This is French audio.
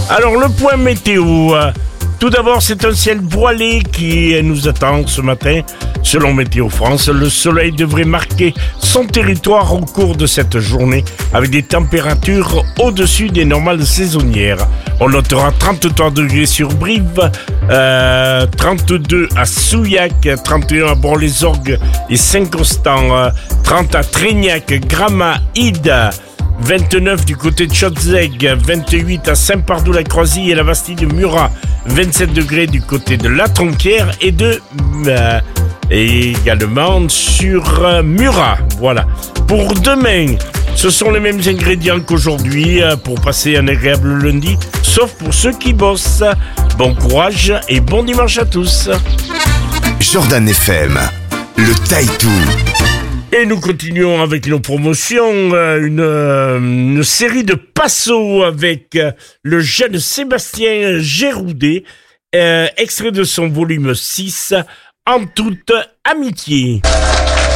Alors le point météo. Tout d'abord, c'est un ciel voilé qui nous attend ce matin. Selon Météo France, le soleil devrait marquer son territoire au cours de cette journée avec des températures au-dessus des normales saisonnières. On notera 33 degrés sur Brive, 32 à Souillac, 31 à Bourg-les-Orgues et Saint-Constant, 30 à Trégnac, Gramat, Ide, 29 du côté de Chotzeg, 28 à Saint-Pardoux-la-Croisille et la Bastille de Murat, 27 degrés du côté de La Tronquière et également sur Murat. Voilà. Pour demain, ce sont les mêmes ingrédients qu'aujourd'hui pour passer un agréable lundi, sauf pour ceux qui bossent. Bon courage et bon dimanche à tous. Jordan FM, le Taïtou. Et nous continuons avec nos promotions, une série de passos avec le jeune Sébastien Géroudet, extrait de son volume 6, En toute amitié.